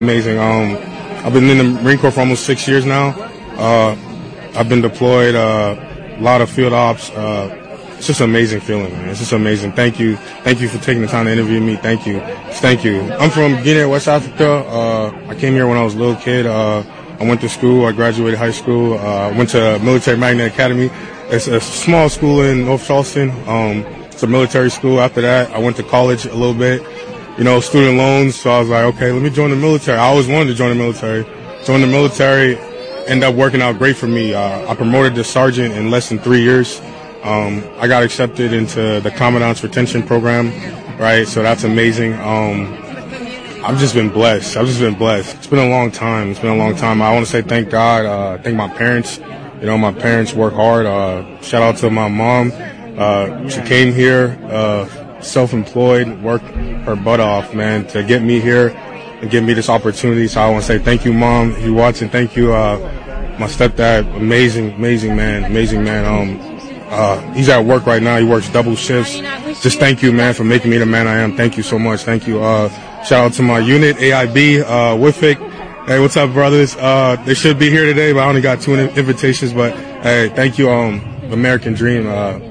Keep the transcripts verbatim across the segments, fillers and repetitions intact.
Amazing. Um, I've been in the Marine Corps for almost six years now. Uh, I've been deployed, uh, a lot of field ops. Uh, it's just an amazing feeling, man. It's just amazing. Thank you. Thank you for taking the time to interview me. Thank you. Thank you. I'm from Guinea, West Africa. Uh, I came here when I was a little kid. Uh, I went to school. I graduated high school. Uh, I went to Military Magnet Academy. It's a small school in North Charleston. Um, it's a military school. After that, I went to college a little bit. You know, student loans. So I was like, okay, let me join the military. I always wanted to join the military. Joined the military. Ended up working out great for me. Uh, I promoted to sergeant in less than three years. Um, I got accepted into the Commandant's Retention Program, right? So that's amazing. Um, I've just been blessed. I've just been blessed. It's been a long time. It's been a long time. I want to say thank God. Uh, thank my parents. You know, my parents work hard. Uh, shout out to my mom. Uh, she came here, uh, self-employed, worked her butt off, man, to get me here and give me this opportunity. So I want to say thank you, Mom. If you're watching, thank you. Uh, my stepdad, amazing, amazing man, amazing man. Um, Uh, he's at work right now. He works double shifts. Just thank you, man, for making me the man I am. Thank you so much. Thank you. Uh, shout out to my unit, A I B, uh, W F I C. Hey, what's up, brothers? Uh, they should be here today, but I only got two invitations. But hey, thank you, um, American Dream. Uh,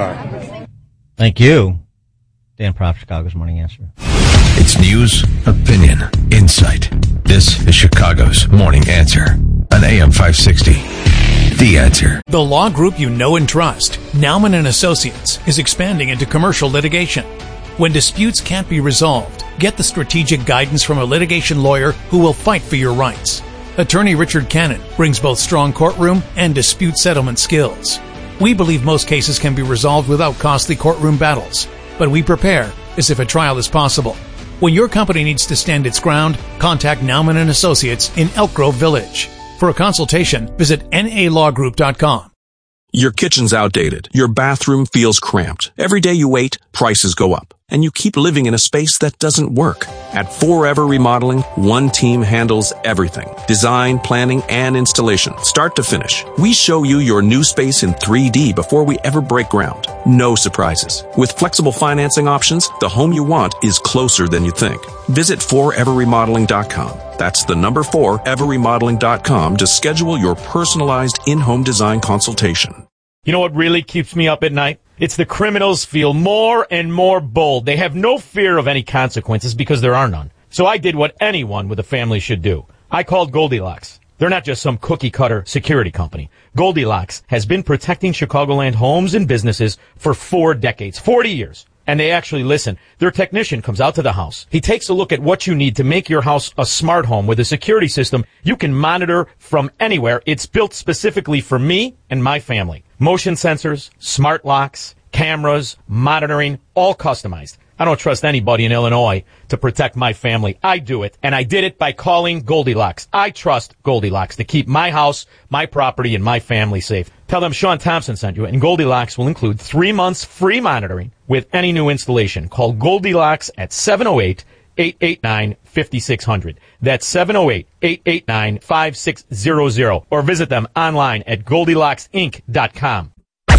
uh. Thank you. Dan Proft, Chicago's Morning Answer. It's news, opinion, insight. This is Chicago's Morning Answer on A M five sixty. The Answer. The law group you know and trust, Nauman and Associates, is expanding into commercial litigation. When disputes can't be resolved, get the strategic guidance from a litigation lawyer who will fight for your rights. Attorney Richard Cannon brings both strong courtroom and dispute settlement skills. We believe most cases can be resolved without costly courtroom battles, but we prepare as if a trial is possible. When your company needs to stand its ground, contact Nauman and Associates in Elk Grove Village. For a consultation, visit N A law group dot com. Your kitchen's outdated. Your bathroom feels cramped. Every day you wait, prices go up. And you keep living in a space that doesn't work. At Forever Remodeling, one team handles everything. Design, planning, and installation, start to finish. We show you your new space in three D before we ever break ground. No surprises. With flexible financing options, the home you want is closer than you think. Visit forever remodeling dot com. That's the number forever remodeling dot com to schedule your personalized in-home design consultation. You know what really keeps me up at night? It's the criminals feel more and more bold. They have no fear of any consequences because there are none. So I did what anyone with a family should do. I called Goldilocks. They're not just some cookie-cutter security company. Goldilocks has been protecting Chicagoland homes and businesses for four decades, forty years. And they actually listen. Their technician comes out to the house. He takes a look at what you need to make your house a smart home with a security system you can monitor from anywhere. It's built specifically for me and my family. Motion sensors, smart locks, cameras, monitoring, all customized. I don't trust anybody in Illinois to protect my family. I do it, and I did it by calling Goldilocks. I trust Goldilocks to keep my house, my property, and my family safe. Tell them Sean Thompson sent you, and Goldilocks will include three months free monitoring with any new installation. Call Goldilocks at seven oh eight, eight eight nine, five six zero zero. That's seven oh eight, eight eight nine, five six zero zero. Or visit them online at goldilocks inc dot com.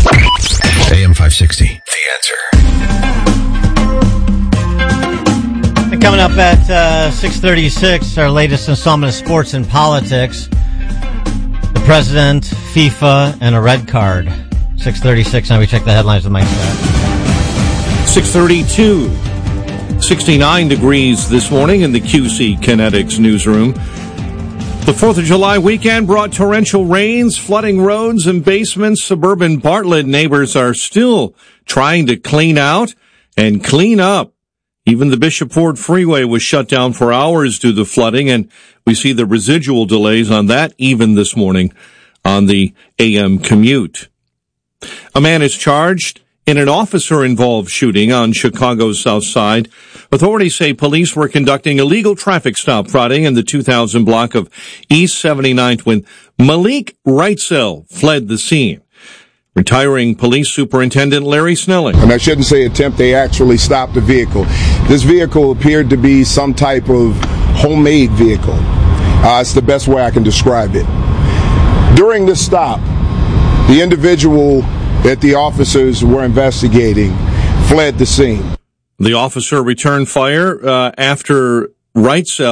A M five sixty, The Answer. And coming up at uh, six thirty-six, our latest installment of Sports and Politics. The President, FIFA, and a red card. six thirty-six, now we check the headlines with Mike Scott. six thirty-two. sixty-nine degrees this morning in the Q C Kinetics newsroom. The fourth of July weekend brought torrential rains, flooding roads and basements. Suburban Bartlett neighbors are still trying to clean out and clean up. Even the Bishop Ford Freeway was shut down for hours due to flooding, and we see the residual delays on that even this morning on the A M commute. A man is charged in an officer-involved shooting on Chicago's South Side. Authorities say police were conducting a legal traffic stop Friday in the two thousand block of East seventy-ninth when Malik Wrightsell fled the scene. Retiring Police Superintendent Larry Snelling. And I shouldn't say attempt, they actually stopped the vehicle. This vehicle appeared to be some type of homemade vehicle. Uh, it's the best way I can describe it. During this stop, the individual that the officers were investigating fled the scene. The officer returned fire uh, after Wrightsell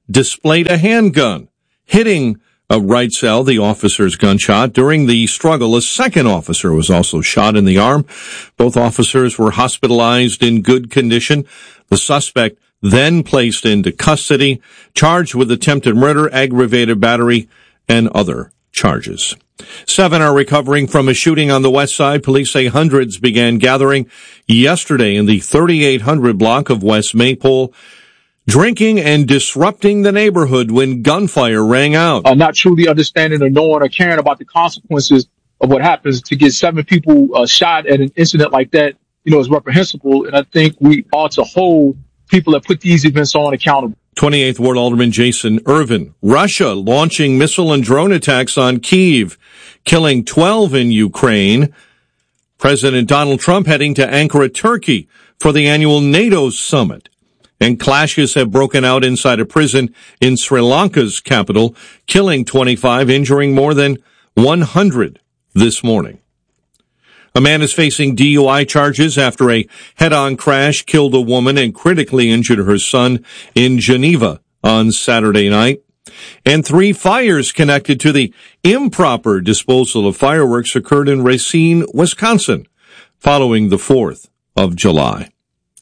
displayed a handgun, hitting uh, Wrightsell, the officer's gunshot. During the struggle, a second officer was also shot in the arm. Both officers were hospitalized in good condition. The suspect then placed into custody, charged with attempted murder, aggravated battery, and other charges. Seven are recovering from a shooting on the west side. Police say hundreds began gathering yesterday in the thirty-eight hundred block of West Maypole, drinking and disrupting the neighborhood when gunfire rang out. Uh, not truly understanding or knowing or caring about the consequences of what happens. To get seven people uh, shot at an incident like that, you know, is reprehensible. And I think we ought to hold people that put these events on accountable. twenty-eighth Ward Alderman Jason Irvin. Russia launching missile and drone attacks on Kyiv, killing twelve in Ukraine. President Donald Trump heading to Ankara, Turkey for the annual NATO summit. And clashes have broken out inside a prison in Sri Lanka's capital, killing twenty-five, injuring more than one hundred this morning. A man is facing D U I charges after a head-on crash killed a woman and critically injured her son in Geneva on Saturday night. And three fires connected to the improper disposal of fireworks occurred in Racine, Wisconsin, following the fourth of July.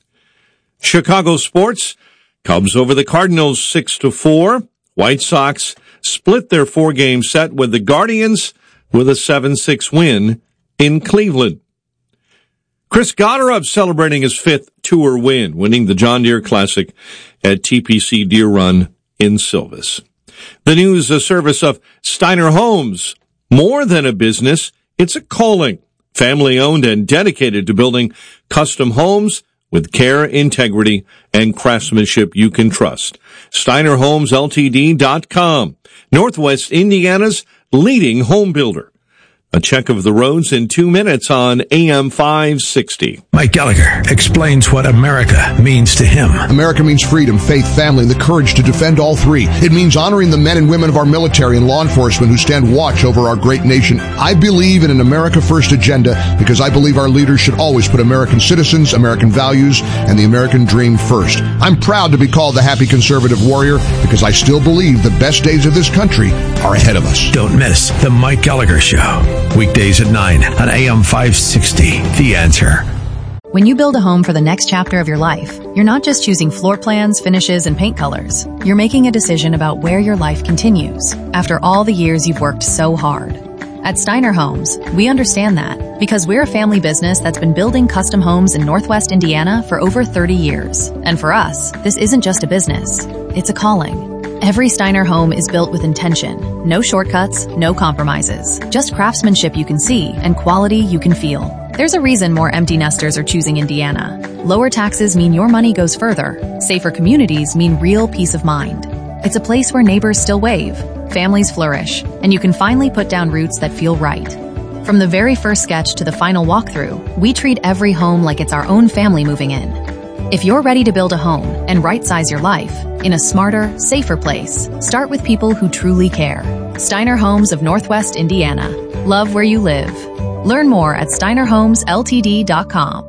Chicago sports, Cubs over the Cardinals six to four. White Sox split their four-game set with the Guardians with a seven six win in Cleveland. Chris Gotterup celebrating his fifth tour win, winning the John Deere Classic at T P C Deer Run in Silvis. The news, a service of Steiner Homes. More than a business, it's a calling. Family-owned and dedicated to building custom homes with care, integrity, and craftsmanship you can trust. Steiner Homes L T D dot com, Northwest Indiana's leading home builder. A check of the roads in two minutes on A M five sixty. Mike Gallagher explains what America means to him. America means freedom, faith, family, and the courage to defend all three. It means honoring the men and women of our military and law enforcement who stand watch over our great nation. I believe in an America First agenda because I believe our leaders should always put American citizens, American values, and the American dream first. I'm proud to be called the happy conservative warrior because I still believe the best days of this country are ahead of us. Don't miss the Mike Gallagher Show. Weekdays at nine on A M five sixty. The Answer. When you build a home for the next chapter of your life, you're not just choosing floor plans, finishes, and paint colors. You're making a decision about where your life continues after all the years you've worked so hard. At Steiner Homes, we understand that because we're a family business that's been building custom homes in Northwest Indiana for over thirty years. And for us, this isn't just a business, it's a calling. Every Steiner home is built with intention. No shortcuts, no compromises. Just craftsmanship you can see and quality you can feel. There's a reason more empty nesters are choosing Indiana. Lower taxes mean your money goes further. Safer communities mean real peace of mind. It's a place where neighbors still wave, families flourish, and you can finally put down roots that feel right. From the very first sketch to the final walkthrough, we treat every home like it's our own family moving in. If you're ready to build a home and right-size your life in a smarter, safer place, start with people who truly care. Steiner Homes of Northwest Indiana. Love where you live. Learn more at Steiner Homes L T D dot com.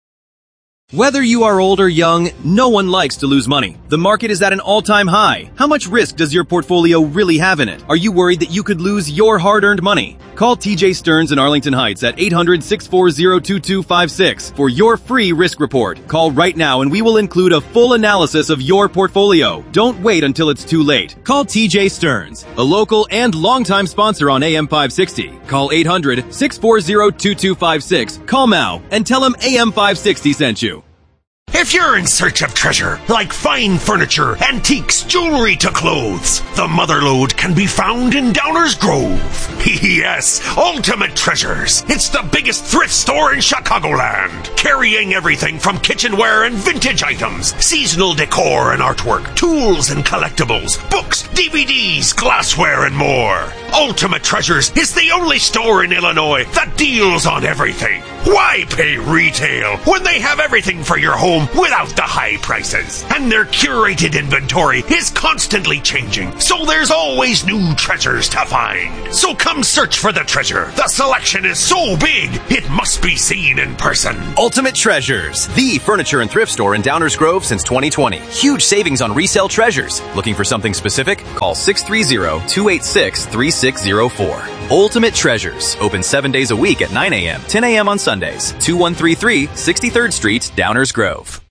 Whether you are old or young, no one likes to lose money. The market is at an all-time high. How much risk does your portfolio really have in it? Are you worried that you could lose your hard-earned money? Call T J Stearns in Arlington Heights at eight hundred, six four zero, two two five six for your free risk report. Call right now and we will include a full analysis of your portfolio. Don't wait until it's too late. Call T J Stearns, a local and longtime sponsor on A M five sixty. Call eight hundred, six four zero, two two five six. Call now and tell him A M five sixty sent you. If you're in search of treasure, like fine furniture, antiques, jewelry to clothes, the Motherlode can be found in Downers Grove. Yes, Ultimate Treasures. It's the biggest thrift store in Chicagoland, carrying everything from kitchenware and vintage items, seasonal decor and artwork, tools and collectibles, books, D V Ds, glassware, and more. Ultimate Treasures is the only store in Illinois that deals on everything. Why pay retail when they have everything for your home without the high prices? And their curated inventory is constantly changing, so there's always new treasures to find. So come search for the treasure. The selection is so big, it must be seen in person. Ultimate Treasures, the furniture and thrift store in Downers Grove since twenty twenty. Huge savings on resale treasures. Looking for something specific? Call six three zero, two eight six, three six zero four. Ultimate Treasures, open seven days a week at nine a.m., ten a.m. on Sundays. two one three three, sixty-third Street, Downers Grove.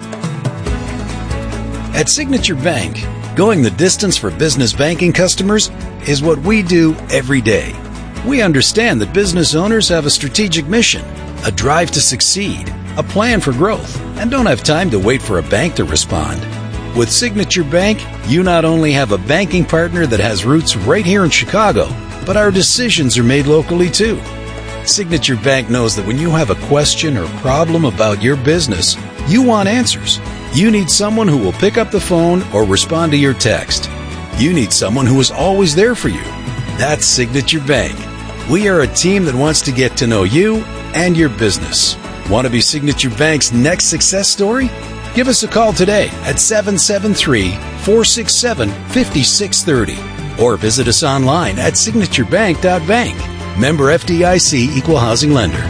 At Signature Bank, going the distance for business banking customers is what we do every day. We understand that business owners have a strategic mission, a drive to succeed, a plan for growth, and don't have time to wait for a bank to respond. With Signature Bank, you not only have a banking partner that has roots right here in Chicago, but our decisions are made locally too. Signature Bank knows that when you have a question or problem about your business, you want answers. You need someone who will pick up the phone or respond to your text. You need someone who is always there for you. That's Signature Bank. We are a team that wants to get to know you and your business. Want to be Signature Bank's next success story? Give us a call today at seven seven three, four six seven, five six three zero or visit us online at signature bank dot bank. Member F D I C Equal Housing Lender.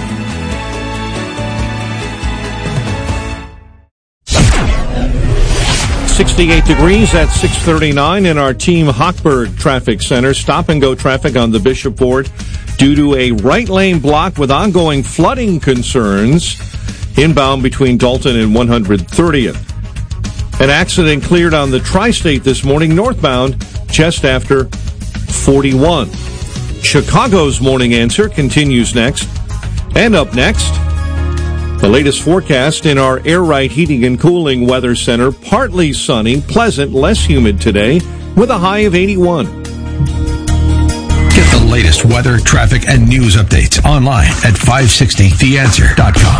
sixty-eight degrees at six thirty-nine in our Team Hochberg Traffic Center. Stop and go traffic on the Bishop-Port due to a right lane block with ongoing flooding concerns inbound between Dalton and one hundred thirtieth. An accident cleared on the Tri-State this morning northbound just after forty-one. Chicago's Morning Answer continues next. And up next, the latest forecast in our Air Right Heating and Cooling Weather Center. Partly sunny, pleasant, less humid today with a high of eighty-one. Get the latest weather, traffic, and news updates online at five sixty the answer dot com.